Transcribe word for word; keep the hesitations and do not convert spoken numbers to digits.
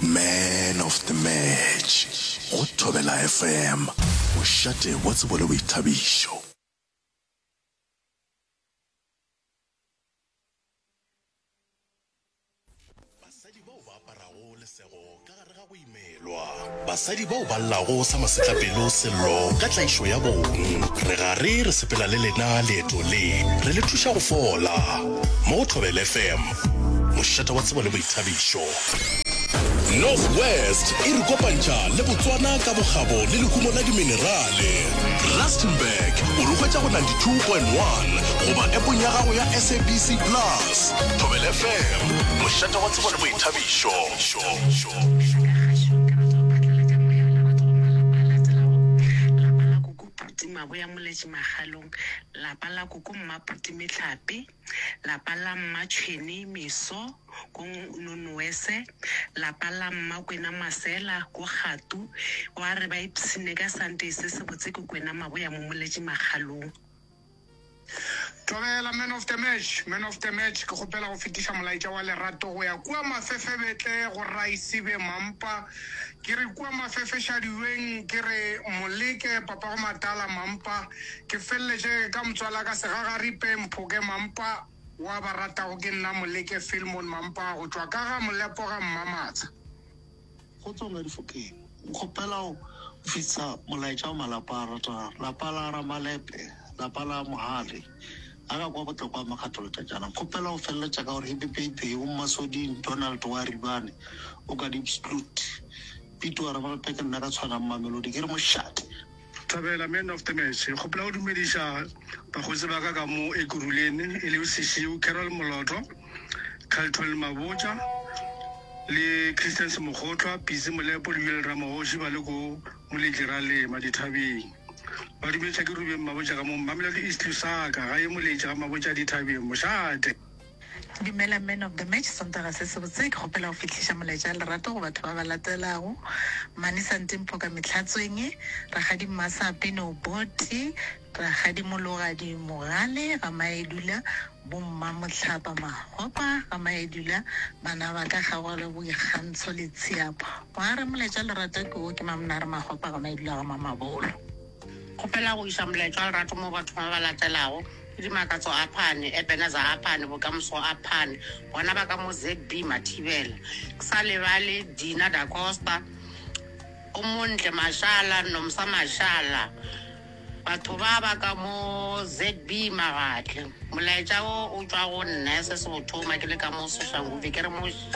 Man of the match. Go Thobela F M. O shate what's bole boithabišo. Basadi bao ba llago sa masetlapelo sello ka tlaišo ya bong re ga re re sepela le lena leeto le re le thuša go fola mo Thobela F M mošata wa tsebo le boithabišo. Northwest e re kopantša le Botswana ka bogabo le lekumo la diminerale. Rustenburg o rokgwetša go ninety-two point one goba appong ya gago ya S A B C Plus. Thobela F M mošata wa tsebo le boithabišo. Mabo ya moletši magalong lapa la koko Mmaputi Metlhapi, lapa la Mmatšhweni Meso ko Nonwese, lapa la Mmakwena Masela ko Gatu wa re ba ipsine ka Sunday se se botse ko kwena mabo ya moletši magalong. Thobela man of the match, man of the match ke gopela go fetiša molaetša wa lerato go ya kwa Mafefebetle go Raisibe Mampa ke re kwa Mafefešadiweng ke re Moleke papa go Matala Mampa ke felletše ka motswala ka Segagaripe Mphoke Mampa wa ba ratago ke nna Moleke Filmon Mampa go tšwa ka ga Molepo ga Mmamatsa go tsonga Difokeng gopela go fitsa molaetša wa malapa a rata lapa la Ramalepe lapa la Mohale aga kwa botlhokwa makgatlo tsa jana khopela go felletša ka gore hipepepe o Masoding Donald wa Ribane o ka di-exclude pito wa rama peke nna ka tshwana Mamelodi ke re mošate. Thobela man of the match gopela go dumediša bagotsi ba ka ka mo Ekuruleni e le Seshiu Carol Moloto Carlton Mabotja le Christian Semogotwa Pisi Molepo le Joel Ramagoši ba le ko Moletširale Madithabeng ba dumetša ke Ruben Mabotja ka mo Mamelodi East Lusaka ga e moletša ga Mabotja Dithabeng mošate. Dumela man of the match Sontaga se se botse ke gopela go fitlhiša molaetša lerato go batho ba ba latelago Manisante Mphoka Metlhatsweng Ragadi Mmasape Noboti Ragadi Mologadi Mogale ga Maedula bomma Motlhapa Magopa ga Maedula bana ba ka ga go le boikgantsho le tsheapo wa re molaetša lerato ke o ke Mamnare Magopa ga Maedula ga Mamabolo. Gopela go iša molaetša lerato mo batho ba ba latelago Dimakatso a Phane Ebenezer a Phane bokamoso a Phane bona ba ka mo Z B Mathibela sa lebale Dina da Costa o Montle Mashala Nomsa Mashala batho ba ba ka mo Z B Magatle molaetša o o tšwa go nna se se bothoma ke le ka mo Soshanguve ke re mo